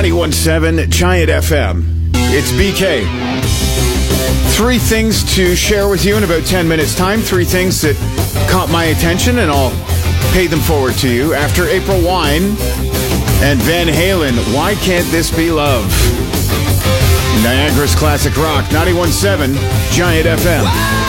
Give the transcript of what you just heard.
91.7 Giant FM. It's BK. 3 things to share with you in about 10 minutes' time. 3 things that caught my attention, and I'll pay them forward to you. After April Wine and Van Halen, Why Can't This Be Love? Niagara's Classic Rock, 91.7 Giant FM.